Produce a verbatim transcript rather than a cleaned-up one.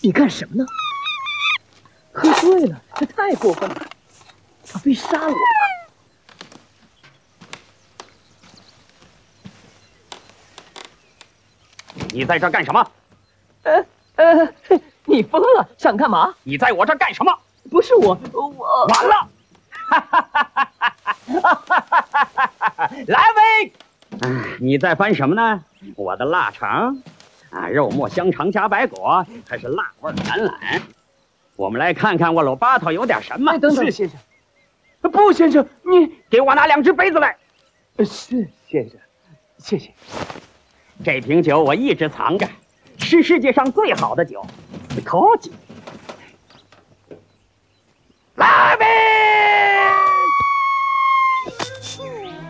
你干什么呢？喝醉了，这太过分了，他非杀了我不可。 你在这干什么？ 呃呃，你疯了，想干嘛？ 你在我这干什么？ 不是我，我完了！来位，哎，你在翻什么呢？我的腊肠，啊，肉末香肠加白果，还是辣味橄榄？我们来看看我老八头有点什么。 哎，等等， 是先生。不，先生，你给我拿两只杯子来。 是先生，谢谢。 这瓶酒我一直藏着，是世界上最好的酒，高级。来杯。